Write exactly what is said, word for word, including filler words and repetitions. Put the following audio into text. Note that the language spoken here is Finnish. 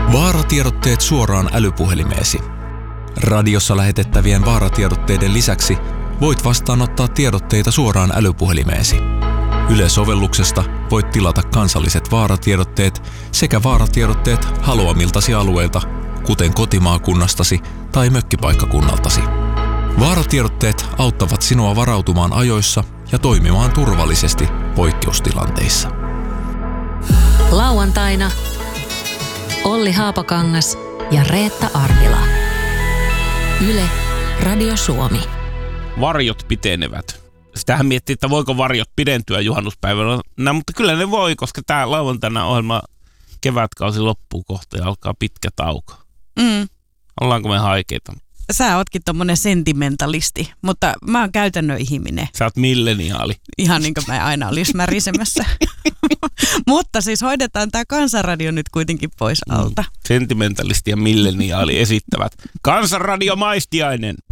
Vaaratiedotteet suoraan älypuhelimeesi. Radiossa lähetettävien vaaratiedotteiden lisäksi voit vastaanottaa tiedotteita suoraan älypuhelimeesi. Yle-sovelluksesta voit tilata kansalliset vaaratiedotteet sekä vaaratiedotteet haluamiltasi alueilta, kuten kotimaakunnastasi tai mökkipaikkakunnaltasi. Vaaratiedotteet auttavat sinua varautumaan ajoissa ja toimimaan turvallisesti poikkeustilanteissa. Lauantaina Olli Haapakangas ja Reetta Arvila. Yle, Radio Suomi. Varjot pitenevät. Sitähän miettii, että voiko varjot pidentyä juhannuspäivänä, no, mutta kyllä ne voi, koska tämä lauantaina ohjelma kevätkausi loppuu kohta ja alkaa pitkä tauko. Mm. Ollaanko me haikeita? Sä ootkin tommonen sentimentalisti, mutta mä oon käytännön ihminen. Sä oot milleniaali. Ihan niin kuin mä aina olis märisemässä. Mutta siis hoidetaan tää Kansanradio nyt kuitenkin pois alta. Mm. Sentimentalisti ja milleniaali esittävät Kansanradio Maistiainen.